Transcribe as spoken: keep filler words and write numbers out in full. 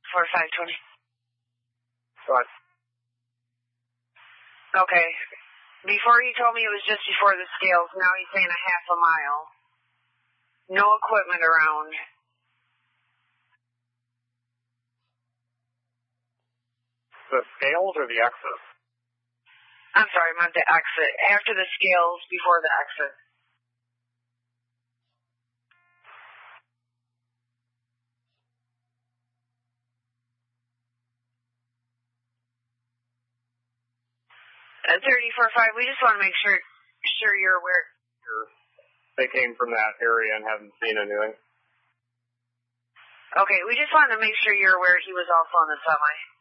for five twenty. What? Okay. Before he told me it was just before the scales. Now he's saying a half a mile. No equipment around. The scales or the exit? I'm sorry, I meant the exit. After the scales, before the exit. At thirty-four five, we just want to make sure sure you're aware. Sure. They came from that area and haven't seen anything. Okay, we just wanted to make sure you're aware he was also on the semi.